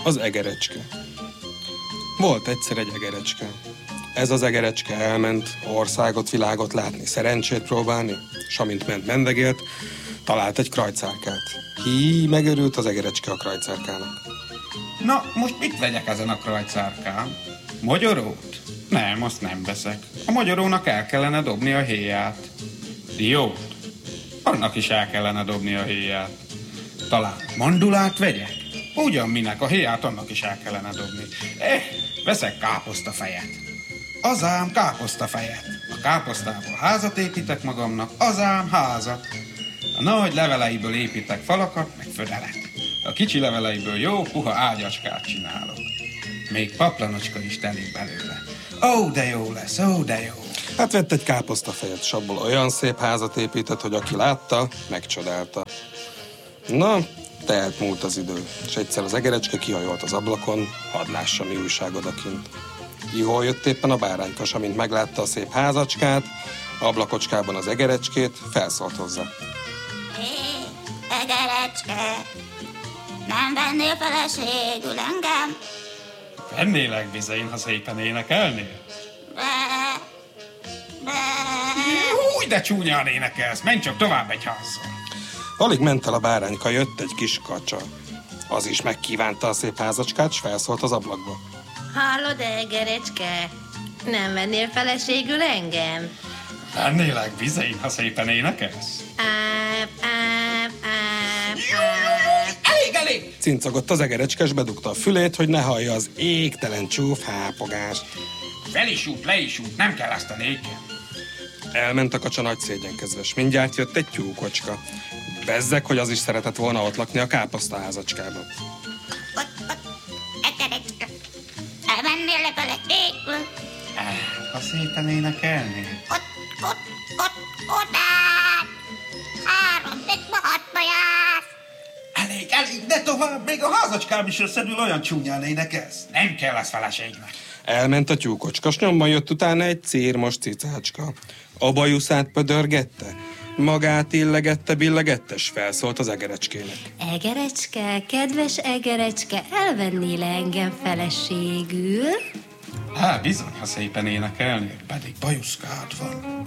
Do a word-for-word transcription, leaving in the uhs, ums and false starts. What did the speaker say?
Az egerecske. Volt egyszer egy egerecske. Ez az egerecske elment országot, világot látni, szerencsét próbálni, és amint ment mendegélt, talált egy krajcárkát. Hí, megörült az egerecske a krajcárkának. Na, most mit vegyek ezen a krajcárkán? Mogyorót? Nem, azt nem veszek. A mogyorónak el kellene dobni a héját. Diót? Annak is el kellene dobni a héját. Talán mandulát vegyek? Ugyan minek, a héját annak is el kellene dobni. Eh, veszek káposztafejet. Azám káposztafejet. A káposztából házat építek magamnak, azám házat. A nagy leveleiből építek falakat, meg födelet. A kicsi leveleiből jó, puha ágyacskát csinálok. Még paplanocska is telik belőle. Ó, de jó lesz, ó, de jó. Hát vett egy káposztafejet, s abból olyan szép házat épített, hogy aki látta, megcsodálta. Na, tehát múlt az idő, és egyszer az egerecske kihajolt az ablakon, hadd lássa, mi újság odakint. Jól jött éppen a báránykas, amint meglátta a szép házacskát, ablakocskában az egerecskét, felszólt hozzá. Hé, egerecske, nem vennél feleségül engem? Vennélek bizony, ha szépen énekelnél? Be, be. Új, de csúnyán énekelsz, menj csak tovább egy házzal. Alig ment el a bárányka, jött egy kis kacsa. Az is megkívánta a szép házacskát, s felszólt az ablakba. Hallod, egerecske? Nem vennél feleségül engem? Vennélek bizony, ha szépen énekelsz? Áp, áp, áp, áp. Elég, elég! Cincogott az egerecske, s bedugta a fülét, hogy ne hallja az égtelen csúf hápogást. Fel is út, le is út, nem kell azt a néken. Elment a kacsa nagy szégyenkezve, s mindjárt jött egy tyúkocska. Bezzeg, hogy az is szeretett volna ott lakni a káposztaházacskában. Ott, ott, egerecske, elmennél le feleségül? Ha szépen énekelnél? Ott, ott, ott, ott áll! Három, négy, hatba jársz! Elég, elég, de tovább, még a házacskám is összedül, olyan csúnyán énekelsz. Nem kell az feleségnek. Elment a tyúkocska, s nyomban jött utána egy círmos cicácska. A bajuszát pödörgette, magát illegette, billegette, s felszólt az egerecskének. Egerecske, kedves egerecske, elvennél engem feleségül? Há, bizony, ha szépen énekelnél, pedig bajuszkád van.